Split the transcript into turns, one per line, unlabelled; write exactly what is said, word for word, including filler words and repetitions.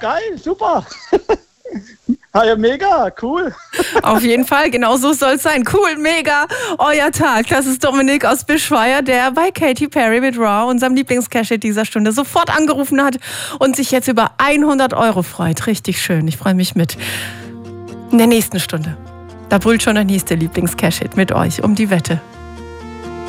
geil, super. Ja, mega, cool.
Auf jeden Fall, genau so soll es sein. Cool, mega, euer Tag. Das ist Dominik aus Bischweier, der bei Katy Perry mit Raw, unserem Lieblingscash dieser Stunde, sofort angerufen hat und sich jetzt über hundert Euro freut. Richtig schön, ich freue mich mit. In der nächsten Stunde, da brüllt schon der nächste Lieblingscash-Hit mit euch um die Wette.